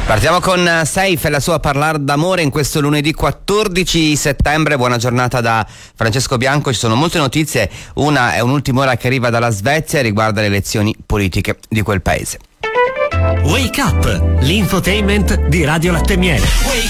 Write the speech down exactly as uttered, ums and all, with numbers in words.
Partiamo con Safe e la sua Parlar d'amore in questo lunedì quattordici settembre. Buona giornata da Francesco Bianco. Ci sono molte notizie. Una è un'ultima ora che arriva dalla Svezia e riguarda le elezioni politiche di quel paese. Wake Up, l'infotainment di Radio Latte Miele.